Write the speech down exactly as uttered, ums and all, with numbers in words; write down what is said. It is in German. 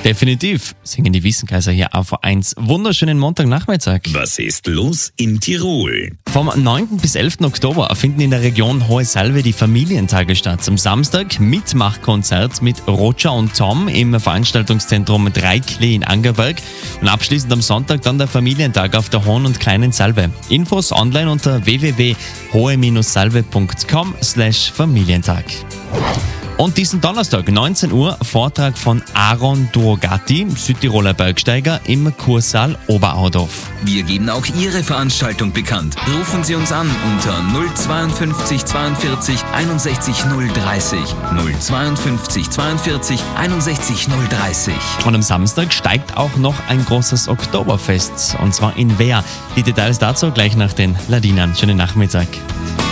Definitiv, singen die Wissenkaiser hier auf eins. Wunderschönen Montagnachmittag. Was ist los in Tirol? Vom neunten bis elften Oktober finden in der Region Hohe Salve die Familientage statt. Am Samstag Mitmachkonzert mit Roger und Tom im Veranstaltungszentrum Dreiklee in Angerberg und abschließend am Sonntag dann der Familientag auf der Hohen und Kleinen Salve. Infos online unter w w w punkt hohe salve punkt com slash Familientag. Und diesen Donnerstag, neunzehn Uhr, Vortrag von Aaron Durogati, Südtiroler Bergsteiger im Kursaal Oberaudorf. Wir geben auch Ihre Veranstaltung bekannt. Rufen Sie uns an unter null zweiundfünfzig zweiundvierzig einundsechzig null dreißig. null zweiundfünfzig zweiundvierzig einundsechzig null dreißig. Und am Samstag steigt auch noch ein großes Oktoberfest, und zwar in Wehr. Die Details dazu gleich nach den Ladinern. Schönen Nachmittag.